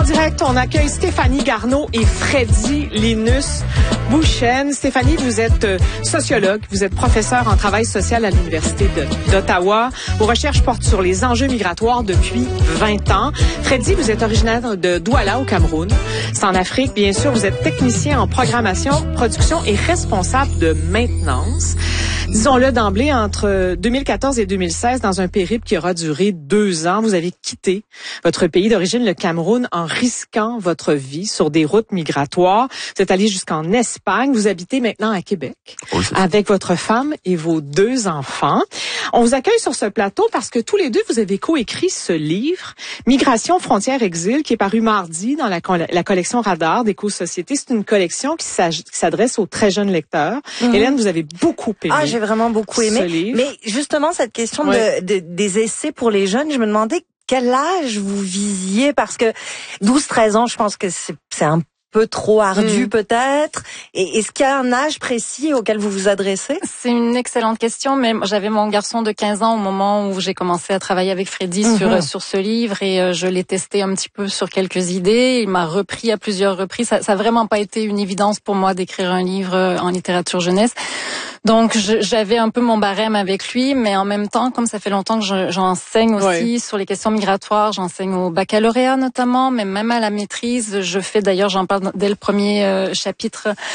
direct, on accueille Stéphanie Garneau et Freddy Linus Bouchen. Stéphanie, vous êtes sociologue, vous êtes professeure en travail social à l'Université d'Ottawa. Vos recherches portent sur les enjeux migratoires depuis 20 ans. Freddy, vous êtes originaire de Douala au Cameroun. C'est en Afrique, bien sûr. Vous êtes technicien en programmation, production et responsable de maintenance. Disons-le d'emblée, entre 2014 et 2016, dans un périple qui aura duré 2 ans, vous avez quitté votre pays d'origine, le Cameroun, en risquant votre vie sur des routes migratoires. Vous êtes allé jusqu'en Espagne. Vous habitez maintenant à Québec avec votre femme et vos 2 enfants. On vous accueille sur ce plateau parce que tous les deux, vous avez coécrit ce livre, Migration, frontières, exil, qui est paru mardi dans la collection Radar d'Éco-Société. C'est une collection qui s'adresse aux très jeunes lecteurs. Hélène, vous avez beaucoup aimé. Ah, j'ai vraiment beaucoup aimé. Mais justement, cette question des essais pour les jeunes, je me demandais quel âge vous visiez, parce que 12-13 ans, je pense que c'est un peu trop ardu peut-être. Et est-ce qu'il y a un âge précis auquel vous vous adressez? C'est une excellente question, mais j'avais mon garçon de 15 ans au moment où j'ai commencé à travailler avec Freddy sur ce livre, et je l'ai testé un petit peu sur quelques idées. Il m'a repris à plusieurs reprises. Ça a vraiment pas été une évidence pour moi d'écrire un livre en littérature jeunesse. Donc j'avais un peu mon barème avec lui, mais en même temps, comme ça fait longtemps que j'enseigne aussi sur les questions migratoires, j'enseigne au baccalauréat notamment, mais même à la maîtrise, j'en parle dès le premier chapitre